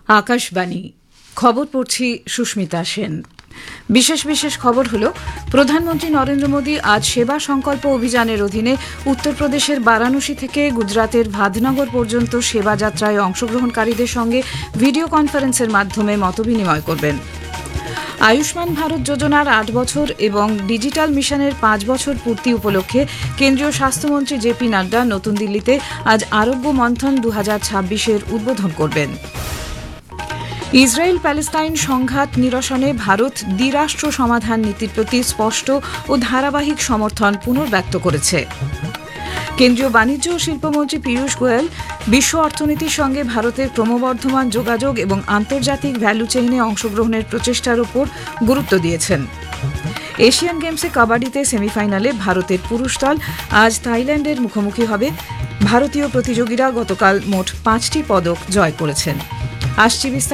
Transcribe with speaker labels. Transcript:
Speaker 1: আকাশবাণী খবর পড়ছি সুস্মিতা সেন। বিশেষ বিশেষ খবর হল, প্রধানমন্ত্রী নরেন্দ্র মোদী আজ সেবা সংকল্প অভিযানের অধীনে উত্তরপ্রদেশের বারাণসী থেকে গুজরাতের ভাদনগর পর্যন্ত সেবা যাত্রায় অংশগ্রহণকারীদের সঙ্গে ভিডিও কনফারেন্সের মাধ্যমে মতবিনিময় করবেন। আয়ুষ্মান ভারত যোজনার ৮ বছর এবং ডিজিটাল মিশনের ৫ বছর পূর্তি উপলক্ষে কেন্দ্রীয় স্বাস্থ্যমন্ত্রী জেপি নাড্ডা নতুন দিল্লিতে আজ আরোগ্য মন্থন ২০২৬-এর উদ্বোধন করবেন। ইসরায়েল প্যালেস্তাইন সংঘাত নিরসনে ভারত দ্বিরাষ্ট্র সমাধান নীতির প্রতি স্পষ্ট ও ধারাবাহিক সমর্থন পুনর্ব্যক্ত করেছে। কেন্দ্রীয় বাণিজ্য ও শিল্পমন্ত্রী পীযূষ গোয়েল বিশ্ব অর্থনীতির সঙ্গে ভারতের ক্রমবর্ধমান যোগাযোগ এবং আন্তর্জাতিক ভ্যালু চেইনে অংশগ্রহণের প্রচেষ্টার উপর গুরুত্ব দিয়েছেন। এশিয়ান গেমসে কাবাডিতে সেমিফাইনালে ভারতের পুরুষ দল আজ থাইল্যান্ডের মুখোমুখি হবে। ভারতীয় প্রতিযোগীরা গতকাল মোট ৫টি পদক জয় করেছেন।